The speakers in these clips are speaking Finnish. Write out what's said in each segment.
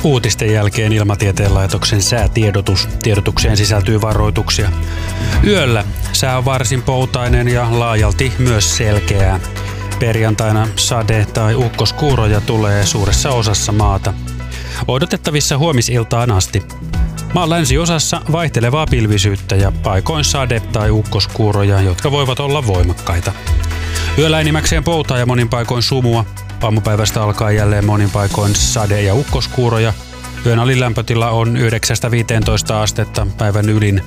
Uutisten jälkeen Ilmatieteen laitoksen säätiedotus. Tiedotukseen sisältyy varoituksia. Yöllä sää on varsin poutainen ja laajalti myös selkeää. Perjantaina sade- tai ukkoskuuroja tulee suuressa osassa maata. Odotettavissa huomisiltaan asti. Maan länsiosassa vaihtelevaa pilvisyyttä ja paikoin sade- tai ukkoskuuroja, jotka voivat olla voimakkaita. Yöllä enimmäkseen poutaa ja monin paikoin sumua. Aamupäivästä alkaa jälleen monin paikoin sade- ja ukkoskuuroja. Yön alin lämpötila on 9-15 astetta, päivän ylin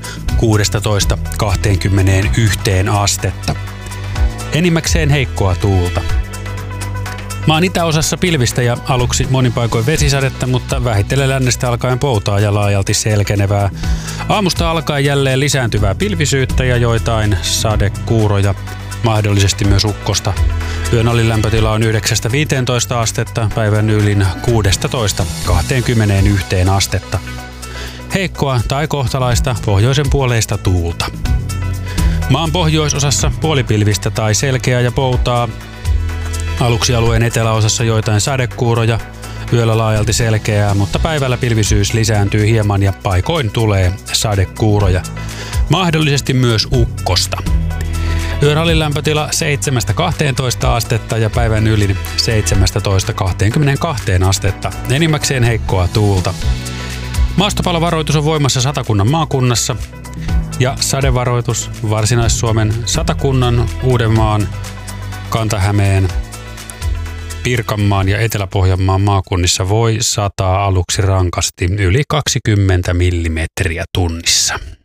16-21 astetta. Enimmäkseen heikkoa tuulta. Maan itäosassa pilvistä ja aluksi monin paikoin vesisadetta, mutta vähitellen lännestä alkaen poutaa ja laajalti selkenevää. Aamusta alkaen jälleen lisääntyvää pilvisyyttä ja joitain sadekuuroja, mahdollisesti myös ukkosta. Yön alin lämpötila on 9-15 astetta, päivän ylin 16-21 astetta. Heikkoa tai kohtalaista pohjoisen puoleista tuulta. Maan pohjoisosassa puolipilvistä tai selkeää ja poutaa. Aluksi alueen eteläosassa joitain sadekuuroja, yöllä laajalti selkeää, mutta päivällä pilvisyys lisääntyy hieman ja paikoin tulee sadekuuroja. Mahdollisesti myös ukkosta. Yön alin lämpötila 7-12 astetta ja päivän ylin 17-22 astetta. Enimmäkseen heikkoa tuulta. Maastopalovaroitus on voimassa Satakunnan maakunnassa ja sadevaroitus Varsinais-Suomen, Satakunnan, Uudenmaan, Kanta-Hämeen, Pirkanmaan ja Etelä-Pohjanmaan maakunnissa voi sataa aluksi rankasti yli 20 millimetriä tunnissa.